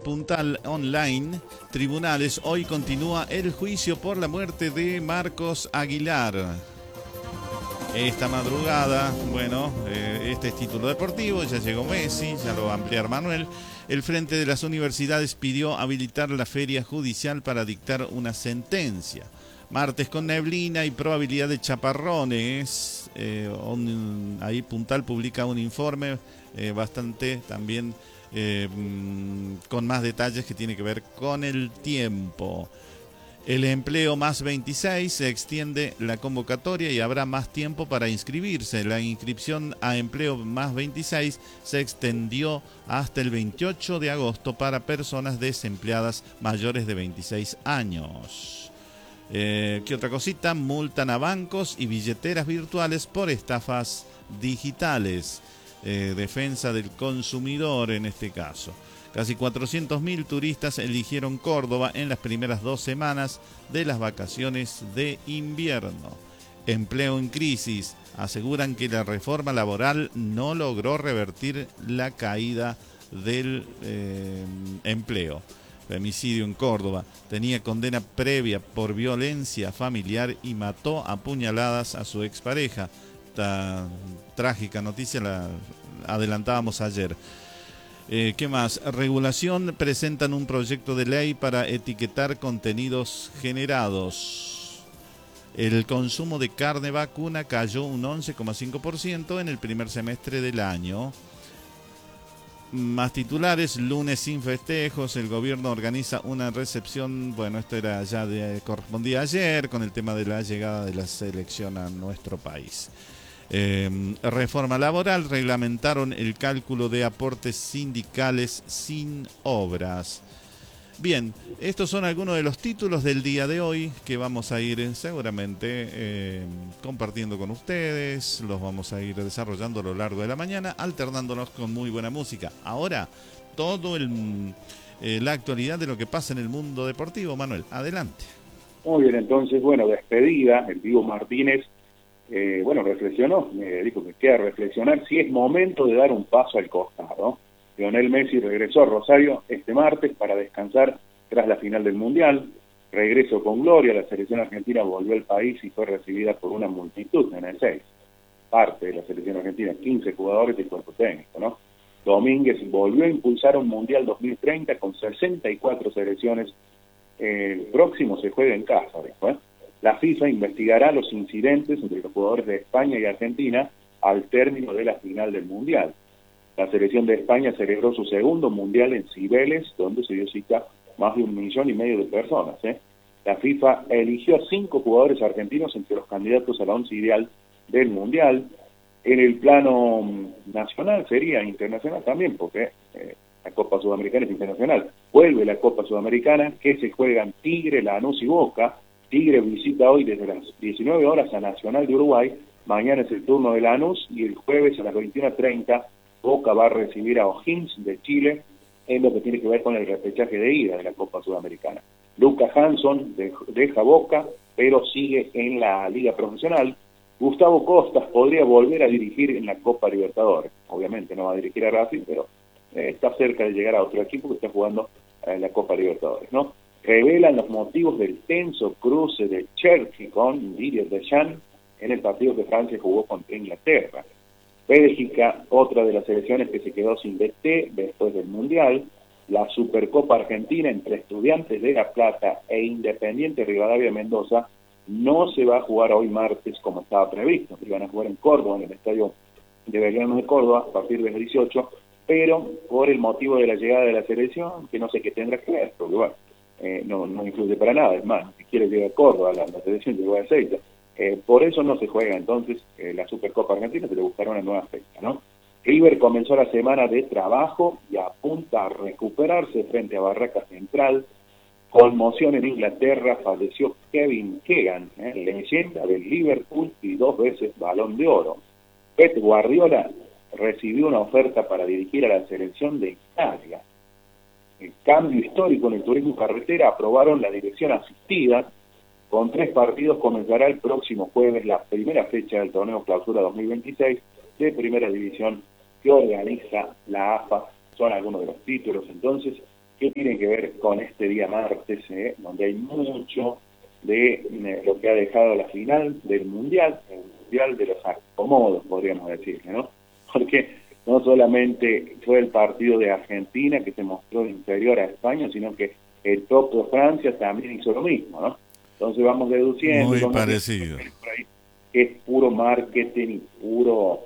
Puntal Online Tribunales, hoy continúa el juicio por la muerte de Marcos Aguilar. Esta madrugada, bueno, este es título deportivo, ya llegó Messi, ya lo va a ampliar Manuel. El Frente de las Universidades pidió habilitar la feria judicial para dictar una sentencia. Martes con neblina y probabilidad de chaparrones. Ahí Puntal publica un informe bastante también con más detalles que tiene que ver con el tiempo. El empleo más 26 se extiende la convocatoria y habrá más tiempo para inscribirse. La inscripción a empleo más 26 se extendió hasta el 28 de agosto para personas desempleadas mayores de 26 años. ¿Qué otra cosita? Multan a bancos y billeteras virtuales por estafas digitales. Defensa del consumidor en este caso. Casi 400.000 turistas eligieron Córdoba en las primeras 2 semanas de las vacaciones de invierno. Empleo en crisis. Aseguran que la reforma laboral no logró revertir la caída del empleo. Femicidio en Córdoba. Tenía condena previa por violencia familiar y mató a puñaladas a su expareja. Esta trágica noticia la adelantábamos ayer. ¿Qué más? Regulación, presentan un proyecto de ley para etiquetar contenidos generados. El consumo de carne vacuna cayó un 11,5% en el primer semestre del año. Más titulares, lunes sin festejos, el gobierno organiza una recepción, bueno, esto era ya correspondía ayer con el tema de la llegada de la selección a nuestro país. Reforma laboral, reglamentaron el cálculo de aportes sindicales sin obras. Bien, estos son algunos de los títulos del día de hoy que vamos a ir seguramente compartiendo con ustedes, los vamos a ir desarrollando a lo largo de la mañana, alternándonos con muy buena música. Ahora, todo la actualidad de lo que pasa en el mundo deportivo. Manuel, adelante. Muy bien, entonces, bueno, despedida, el Dibu Martínez, reflexionó, me dijo que queda reflexionar si es momento de dar un paso al costado. Lionel Messi regresó a Rosario este martes para descansar tras la final del Mundial. Regreso con gloria, la selección argentina volvió al país y fue recibida por una multitud en el 6. Parte de la selección argentina, 15 jugadores y cuerpo técnico, ¿no? Domínguez volvió a impulsar un Mundial 2030 con 64 selecciones. El próximo se juega en casa, dijo, ¿eh? La FIFA investigará los incidentes entre los jugadores de España y Argentina al término de la final del Mundial. La selección de España celebró su segundo Mundial en Cibeles, donde se dio cita más de 1,5 millones de personas. La FIFA eligió a 5 jugadores argentinos entre los candidatos a la 11 ideal del Mundial. En el plano nacional sería internacional también, porque la Copa Sudamericana es internacional. Vuelve la Copa Sudamericana, que se juegan Tigre, Lanús y Boca. Tigre visita hoy desde las 19 horas a Nacional de Uruguay. Mañana es el turno de Lanús y el jueves a las 21:30 Boca va a recibir a O'Higgins de Chile en lo que tiene que ver con el repechaje de ida de la Copa Sudamericana. Lucas Hanson deja Boca, pero sigue en la Liga Profesional. Gustavo Costas podría volver a dirigir en la Copa Libertadores. Obviamente no va a dirigir a Racing, pero está cerca de llegar a otro equipo que está jugando en la Copa Libertadores, ¿no? Revelan los motivos del tenso cruce de Chelsea con Didier Deschamps en el partido que Francia jugó contra Inglaterra. Bélgica, otra de las selecciones que se quedó sin DT después del Mundial. La Supercopa Argentina entre Estudiantes de La Plata e Independiente Rivadavia Mendoza no se va a jugar hoy martes como estaba previsto. Iban a jugar en Córdoba, en el estadio de Belgrano de Córdoba, a partir de las 18, pero por el motivo de la llegada de la selección, que no sé qué tendrá que ver, porque bueno, no influye para nada. Es más, si quiere llegar a Córdoba, la selección llegó a Ezeiza. Por eso no se juega entonces la Supercopa Argentina, se le buscará una nueva fecha, ¿no? River comenzó la semana de trabajo y apunta a recuperarse frente a Barraca Central. Conmoción en Inglaterra, falleció Kevin Keegan, leyenda del Liverpool y 2 veces Balón de Oro. Pep Guardiola recibió una oferta para dirigir a la selección de Italia. El cambio histórico en el turismo carretera, aprobaron la dirección asistida. Con 3 partidos comenzará el próximo jueves la primera fecha del torneo Clausura 2026 de Primera División que organiza la AFA. Son algunos de los títulos. Entonces, ¿Qué tiene que ver con este día martes, donde hay mucho de lo que ha dejado la final del Mundial, el Mundial de los acomodos, podríamos decirle, ¿no? Porque no solamente fue el partido de Argentina que se mostró inferior a España, sino que el propio Francia también hizo lo mismo, ¿no? Entonces vamos deduciendo... Muy parecido. Que es puro marketing y puro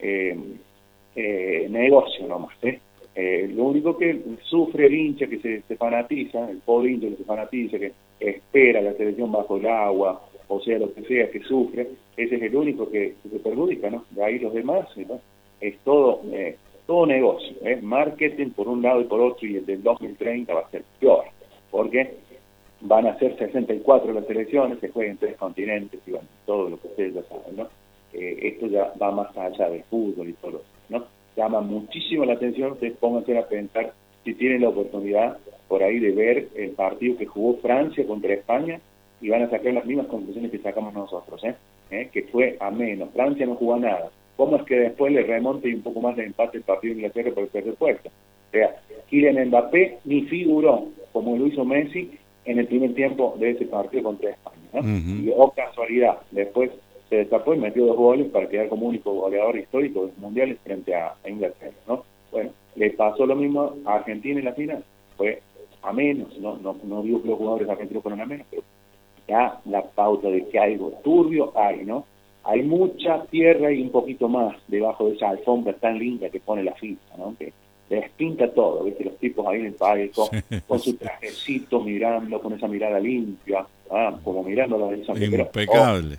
negocio nomás, lo único que sufre el hincha que se fanatiza, el pobre hincha que se fanatiza, que espera la selección bajo el agua, o sea, lo que sea que sufre, ese es el único que se perjudica, ¿no? De ahí los demás, ¿no? Es todo negocio, marketing por un lado y por otro, y el del 2030 va a ser peor, porque van a ser 64 las selecciones, se juegan en 3 continentes, y bueno, todo lo que ustedes ya saben, ¿no? Esto ya va más allá del fútbol y todo, ¿no? Llama muchísimo la atención, ustedes pónganse a pensar si tienen la oportunidad por ahí de ver el partido que jugó Francia contra España y van a sacar las mismas conclusiones que sacamos nosotros, que fue a menos. Francia no jugó nada. ¿Cómo es que después le remonte y un poco más de empate el partido de Inglaterra por el tercer puesto? O sea, Kylian Mbappé ni figuró como lo hizo Messi en el primer tiempo de ese partido contra España, ¿no? Y casualidad, después se destapó y metió 2 goles para quedar como único goleador histórico de los mundiales frente a Inglaterra, ¿no? Bueno, le pasó lo mismo a Argentina en la final, fue a menos, no digo que los jugadores argentinos fueron a menos, pero ya la pauta de que algo turbio hay, ¿no? Hay mucha tierra y un poquito más debajo de esa alfombra tan linda que pone la FIFA, ¿no? Que despinta todo, ¿viste? Los tipos ahí en el palco, con su trajecito mirando, con esa mirada limpia, como mirando a los horizontes. Impecable.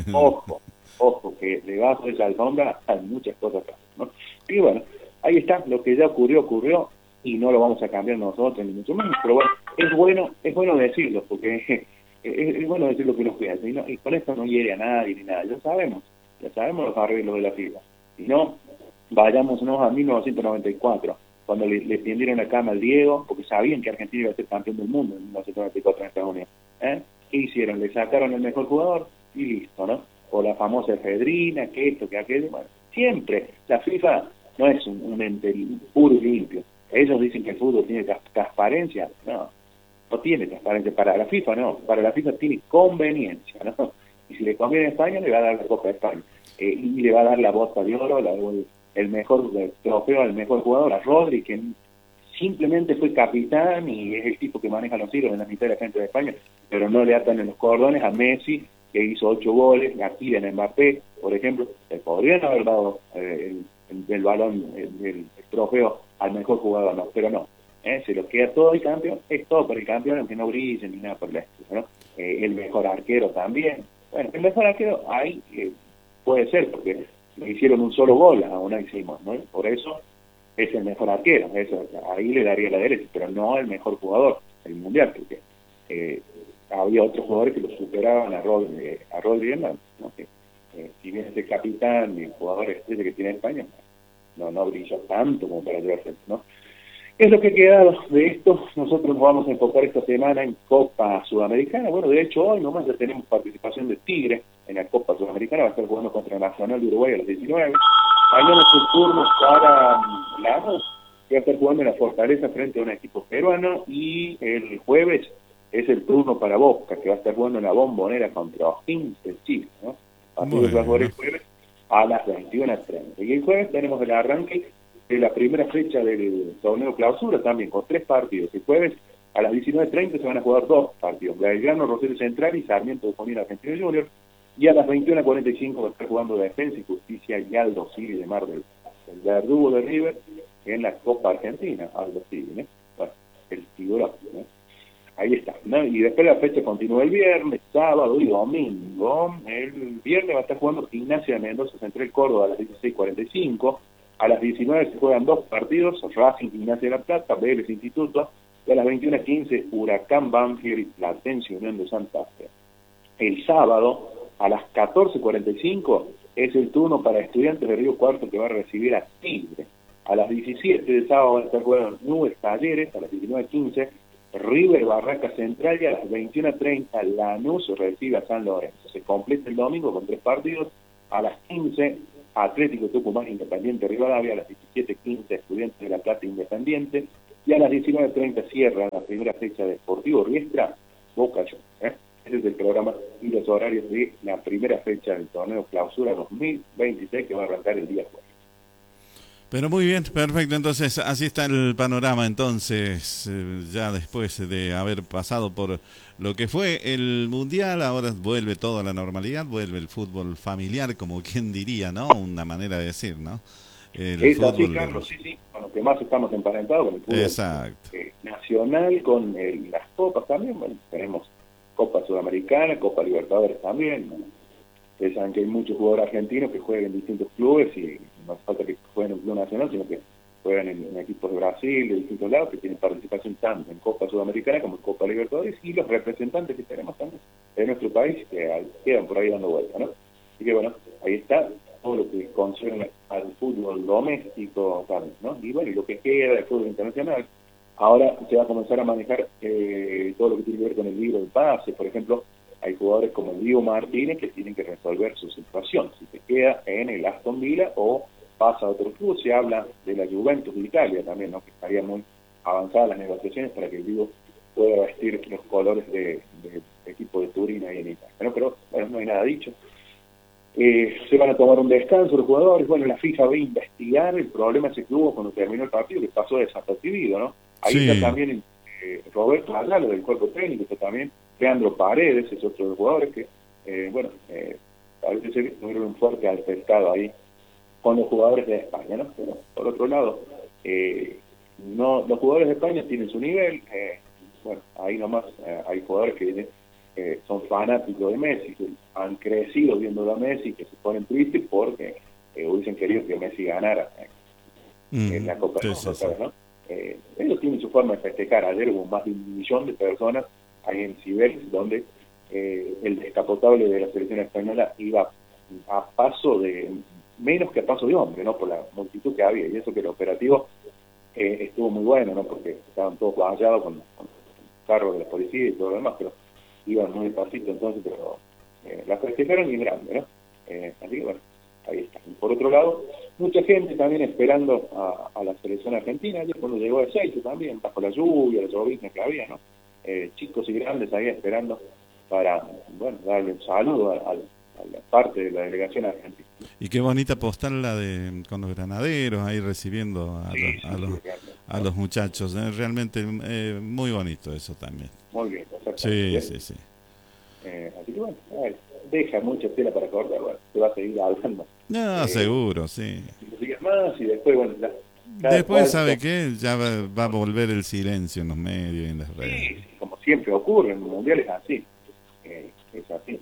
Ojo, que debajo de esa alfombra hay muchas cosas, ¿no? Y bueno, ahí está, lo que ya ocurrió, y no lo vamos a cambiar nosotros, ni mucho menos, pero bueno, es bueno decirlo, porque es bueno decir lo que nos cuida, y con esto no hiere a nadie ni nada, ya sabemos los arreglos de la FIFA, y no vayámonos a 1994, cuando le tendieron la cama al Diego, porque sabían que Argentina iba a ser campeón del mundo en 1994 en Estados Unidos. ¿Qué hicieron? Le sacaron el mejor jugador y listo, ¿no? O la famosa efedrina, que esto, que aquello. Bueno, siempre, la FIFA no es un ente puro y limpio. Ellos dicen que el fútbol tiene transparencia. No tiene transparencia. Para la FIFA no, para la FIFA tiene conveniencia, ¿no? Y si le conviene a España, le va a dar la Copa de España. Y le va a dar la bota de oro, el mejor trofeo al mejor jugador, a Rodri, que simplemente fue capitán y es el tipo que maneja los hilos en la mitad de la gente de España, pero no le atan en los cordones a Messi, que hizo 8 goles, a Kylian Mbappé, por ejemplo. Le podrían haber dado el balón, el trofeo al mejor jugador, no, pero no. Se lo queda todo el campeón, es todo por el campeón, aunque no brille ni nada por el estilo, ¿no? El mejor arquero también. Bueno, el mejor arquero ahí puede ser, porque le hicieron un solo gol a Unai Simón, ¿no? Por eso es el mejor arquero, eso ahí le daría la derecha, pero no el mejor jugador del mundial, porque había otros jugadores que lo superaban a Rodri Hernández, ¿no? Que si bien es el capitán y el jugador estrella que tiene España, no brilló tanto como para llevarse, ¿no? ¿Qué es lo que ha quedado de esto? Nosotros nos vamos a enfocar esta semana en Copa Sudamericana. Bueno, de hecho hoy nomás ya tenemos participación de Tigre en la Copa Sudamericana, va a estar jugando contra Nacional de Uruguay a las 19. Mañana es el turno para Lanús, que va a estar jugando en la Fortaleza frente a un equipo peruano, y el jueves es el turno para Boca, que va a estar jugando en la Bombonera contra O'Higgins de Chile, ¿no? Partido que va a jugar el jueves a las 21:30. Y el jueves tenemos el arranque de la primera fecha del torneo clausura también, con 3 partidos. El jueves a las 19:30 se van a jugar 2 partidos, Belgrano, Rosario Central y Sarmiento de Junín Argentino Junior, y a las 21:45 va a estar jugando Defensa y Justicia y Aldo Civi de Mar del Plata. El verdugo de River en la Copa Argentina, Aldo Civi, bueno, el tiburón, ¿no? Ahí está, ¿no? Y después la fecha continúa el viernes, sábado y domingo. El viernes va a estar jugando Gimnasia de Mendoza Central Córdoba a las 16:45. A las 19 se juegan 2 partidos, Racing Gimnasia de La Plata, Vélez Instituto, y a las 21:15 Huracán Banfield y Platense Unión de Santa Fe. El sábado a las 14:45 es el turno para Estudiantes de Río Cuarto, que va a recibir a Tigre. A las 17 del sábado van a estar jugando Nubes Talleres, a las 19:15 River Barraca Central, y a las 21:30 Lanús recibe a San Lorenzo. Se completa el domingo con 3 partidos. A las 15 Atlético Tucumán Independiente Rivadavia, a las 17:15 Estudiantes de La Plata Independiente, Y a las 19:30 cierra la primera fecha de Sportivo Riestra, Boca Juniors. Ese es el programa y los horarios de la primera fecha del torneo Clausura 2026 que va a arrancar el día jueves. Pero muy bien, perfecto. Entonces, así está el panorama. Entonces, ya después de haber pasado por lo que fue el Mundial, ahora vuelve todo a la normalidad, vuelve el fútbol familiar, como quien diría, ¿no? Una manera de decir, ¿no? Es así, Carlos, sí. Con lo que más estamos emparentados, con el fútbol exacto. Nacional, con las copas también. Bueno, tenemos Copa Sudamericana, Copa Libertadores también. Bueno, ustedes saben que hay muchos jugadores argentinos que juegan en distintos clubes y no hace falta que jueguen en el club nacional, sino que juegan en equipos de Brasil, de distintos lados, que tienen participación tanto en Copa Sudamericana como en Copa Libertadores, y los representantes que tenemos también de nuestro país que quedan por ahí dando vuelta, ¿no? Así que bueno, ahí está todo lo que concierne al fútbol doméstico también, ¿no? Y bueno, y lo que queda del fútbol internacional. Ahora se va a comenzar a manejar todo lo que tiene que ver con el libro de pase. Por ejemplo, hay jugadores como el Diego Martínez que tienen que resolver su situación. Si se queda en el Aston Villa o pasa a otro club, se habla de la Juventus de Italia también, ¿no? Que estaría muy avanzadas las negociaciones para que el Diego pueda vestir los colores de equipo de Turín ahí en Italia, ¿no? Pero bueno, no hay nada dicho. Se van a tomar un descanso los jugadores. Bueno, la FIFA va a investigar el problema ese que hubo cuando terminó el partido, que pasó desapercibido, ¿no? Ahí sí. Está también Roberto Ayala del cuerpo técnico, está también Leandro Paredes, es otro de los jugadores que, parece ser que tuvieron un fuerte altercado ahí con los jugadores de España, ¿no? Pero, por otro lado, los jugadores de España tienen su nivel, ahí nomás hay jugadores que son fanáticos de Messi, que han crecido viendo a Messi, que se ponen tristes porque hubiesen querido que Messi ganara en la Copa del Mundo, ¿sabes, no? Ellos tienen su forma de festejar. Ayer hubo más de 1 millón de personas ahí en Cibeles, donde el descapotable de la selección española iba a paso de, menos que a paso de hombre, ¿no? Por la multitud que había, y eso que el operativo estuvo muy bueno, ¿no? Porque estaban todos vallados con carros de la policía y todo lo demás, pero iban muy despacito, entonces, pero la festejaron bien grande, ¿no? Así que bueno, ahí está. Y por otro lado, mucha gente también esperando a la selección argentina. Ayer cuando llegó el 6 también, bajo la lluvia, la llovizna que había, ¿no? Chicos y grandes ahí esperando para, darle un saludo a la parte de la delegación argentina. Y qué bonita postal la de con los granaderos ahí recibiendo a los muchachos, realmente muy bonito eso también. Muy bien, sí. Así que bueno, deja mucha tela para cortar, se va a seguir hablando. No, seguro, sí. Más y después, después, ¿sabe qué? Ya va a volver el silencio en los medios y en las redes. Sí, como siempre ocurre en los mundiales, así. Es así.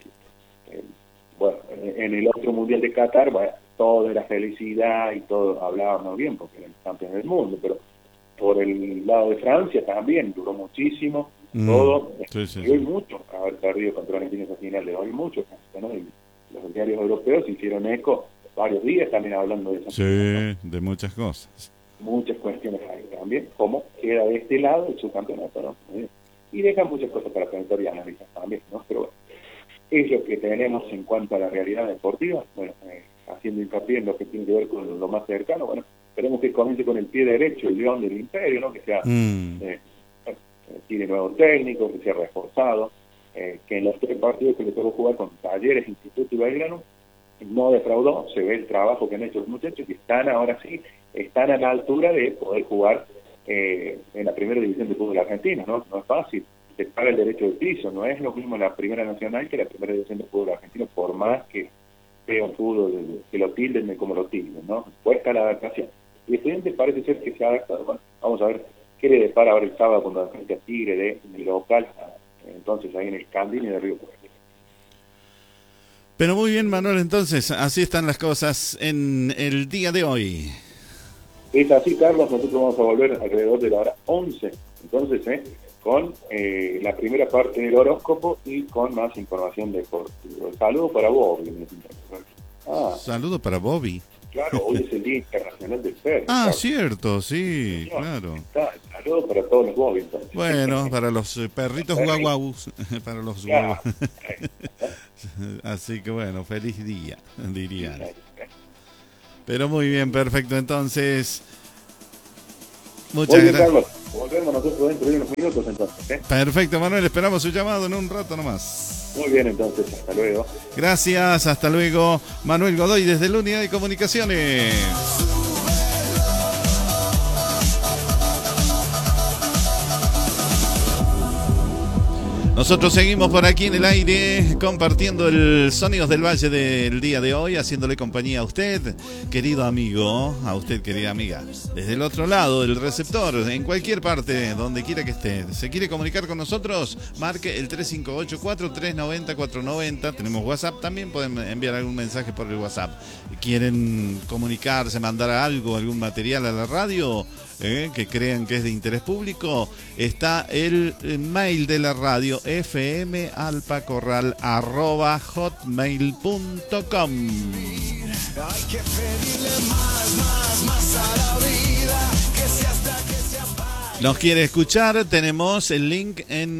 En el otro mundial de Qatar, todo era felicidad y todo hablábamos bien porque eran campeones del mundo, pero por el lado de Francia también duró muchísimo. Todo, hoy mucho haber perdido contra Argentina esa final, hoy mucho, ¿no? Y los diarios europeos hicieron eco varios días también hablando de eso. Sí, de muchas cosas. Muchas cuestiones ahí también, cómo queda de este lado el subcampeonato, ¿no? Y dejan muchas cosas para pensar y analizar también, ¿no? Pero bueno, es lo que tenemos en cuanto a la realidad deportiva, haciendo hincapié en lo que tiene que ver con lo más cercano, esperemos que comience con el pie derecho el León del Imperio, ¿no? Que sea tiene nuevo técnico, que sea reforzado, que en los 3 partidos que le tocó jugar con Talleres, Instituto y Belgrano, no defraudó, se ve el trabajo que han hecho los muchachos, que están ahora sí, están a la altura de poder jugar en la primera división de fútbol argentino, ¿no? No es fácil, se paga el derecho de piso, no es lo mismo la primera nacional que la primera división de fútbol argentino, por más que sea un fútbol, que lo tilden como lo tilden, ¿no? Cuesta la adaptación. Y el Estudiantes parece ser que se ha adaptado, vamos a ver qué le depara ahora el sábado cuando la gente a Tigre en el local, entonces ahí en el Candini de Río Cuarto. Pero muy bien, Manuel, entonces, así están las cosas en el día de hoy. Es así, Carlos, nosotros vamos a volver alrededor de la hora 11, entonces, con la primera parte del horóscopo y con más información deportiva. Saludo para Bobby. Saludo para Bobby. Claro, hoy es el Día Internacional del Perro. Claro. Cierto, sí, claro. Saludos para todos los Bobby, entonces. Bueno, para los perritos guaguaus, para los guaguaus. Así que bueno, feliz día, dirían. Pero muy bien, perfecto, entonces Muchas gracias. Carlos, volvemos nosotros dentro de unos minutos entonces, ¿eh? Perfecto, Manuel, esperamos su llamado en un rato nomás. Muy bien, entonces, hasta luego. Gracias, hasta luego. Manuel Godoy desde la Unidad de Comunicaciones. Nosotros seguimos por aquí en el aire compartiendo el Sonidos del Valle del día de hoy, haciéndole compañía a usted, querido amigo, a usted, querida amiga, desde el otro lado del receptor, en cualquier parte, donde quiera que esté. ¿Se quiere comunicar con nosotros? Marque el 358-4390-490. Tenemos WhatsApp también, pueden enviar algún mensaje por el WhatsApp. ¿Quieren comunicarse, mandar algo, algún material a la radio? Que crean que es de interés público, está el mail de la radio fmalpacorral@hotmail.com. Hay que pedirle más a la vida, que sea hasta que se apague. Nos quiere escuchar, tenemos el link en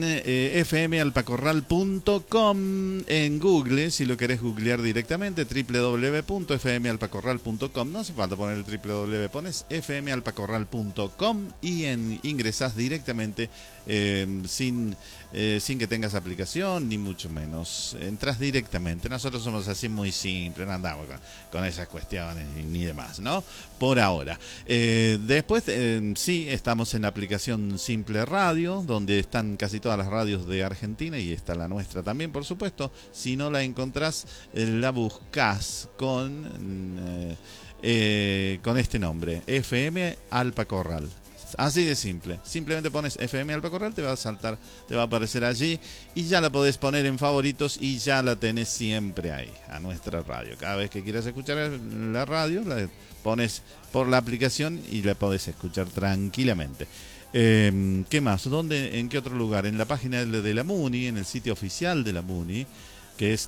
fmalpacorral.com en Google, si lo querés googlear directamente, www.fmalpacorral.com. No hace falta poner el www, pones fmalpacorral.com y ingresás directamente sin que tengas aplicación, ni mucho menos. Entras directamente. Nosotros somos así muy simples, no andamos con esas cuestiones ni demás, ¿no? Por ahora. Después, sí, estamos en la aplicación Simple Radio, donde están casi todas las radios de Argentina y está la nuestra también, por supuesto. Si no la encontrás, la buscás con este nombre, FM Alpacorral. Así de simple. Simplemente pones FM Alpacorral, te va a saltar, te va a aparecer allí y ya la podés poner en favoritos y ya la tenés siempre ahí, a nuestra radio. Cada vez que quieras escuchar la radio, la pones por la aplicación y la podés escuchar tranquilamente. ¿Qué más? ¿Dónde? ¿En qué otro lugar? En la página de la MUNI, en el sitio oficial de la MUNI, que es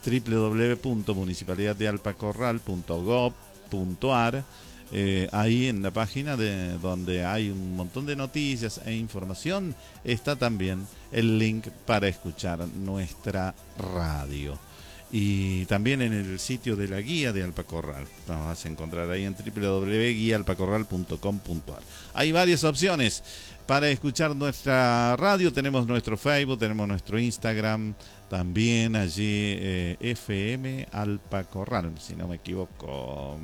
www.municipalidaddealpacorral.gov.ar. Ahí en la página donde hay un montón de noticias e información, está también el link para escuchar nuestra radio. Y también en el sitio de la guía de Alpacorral. Nos vas a encontrar ahí en www.guiaalpacorral.com.ar. Hay varias opciones para escuchar nuestra radio. Tenemos nuestro Facebook, tenemos nuestro Instagram, también allí FM Alpacorral, si no me equivoco.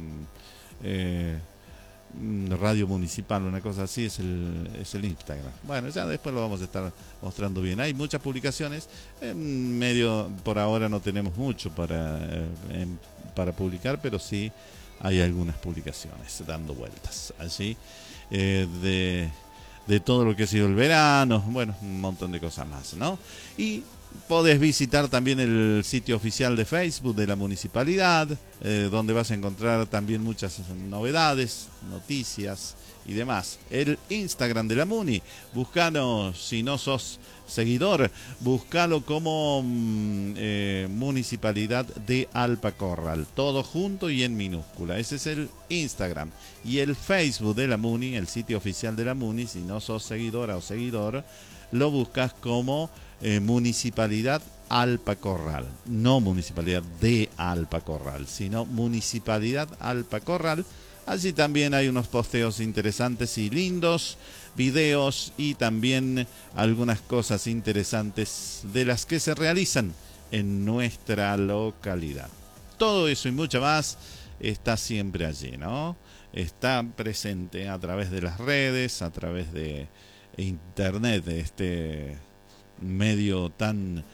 Radio Municipal, una cosa así es el Instagram. Bueno, ya después lo vamos a estar mostrando bien. Hay muchas publicaciones, en medio por ahora no tenemos mucho para publicar, pero sí hay algunas publicaciones dando vueltas allí de todo lo que ha sido el verano, bueno, un montón de cosas más, ¿no? Y podés visitar también el sitio oficial de Facebook de la municipalidad, donde vas a encontrar también muchas novedades, noticias y demás. El Instagram de la Muni, búscalo, si no sos seguidor, búscalo como Municipalidad de Alpacorral, todo junto y en minúscula. Ese es el Instagram. Y el Facebook de la Muni, el sitio oficial de la Muni, si no sos seguidora o seguidor, lo buscas como Municipalidad Alpacorral, no Municipalidad de Alpacorral, sino Municipalidad Alpacorral. Allí también hay unos posteos interesantes y lindos, videos y también algunas cosas interesantes de las que se realizan en nuestra localidad. Todo eso y mucho más está siempre allí, ¿no? Está presente a través de las redes, a través de internet, de este medio tan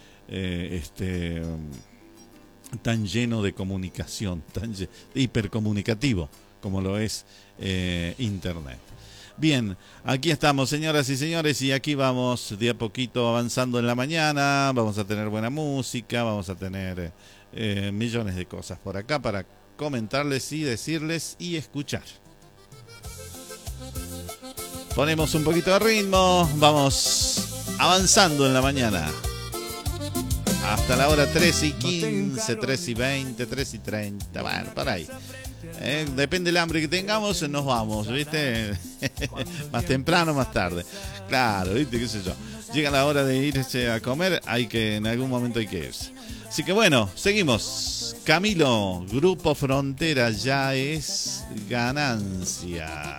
tan lleno de comunicación, tan hipercomunicativo como lo es internet. Bien, aquí estamos, señoras y señores, y aquí vamos de a poquito avanzando en la mañana. Vamos a tener buena música, vamos a tener millones de cosas por acá para comentarles y decirles y escuchar. Ponemos un poquito de ritmo, vamos avanzando en la mañana. Hasta la hora 3:15, 3:20, 3:30, bueno, por ahí. Depende del hambre que tengamos, nos vamos, ¿viste? Más temprano, más tarde. Claro, ¿viste? ¿Qué sé yo? Llega la hora de irse a comer, en algún momento hay que irse. Así que bueno, seguimos. Camilo, Grupo Frontera, ya es ganancia.